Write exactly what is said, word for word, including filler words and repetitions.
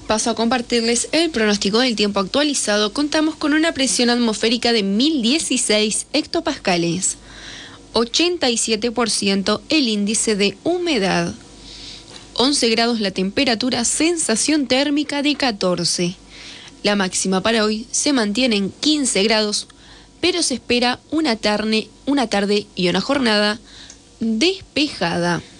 Paso a compartirles el pronóstico del tiempo actualizado. Contamos con una presión atmosférica de mil dieciséis hectopascales, ochenta y siete por ciento el índice de humedad, once grados la temperatura, sensación térmica de catorce. La máxima para hoy se mantiene en quince grados, pero se espera una tarde, una tarde y una jornada despejada.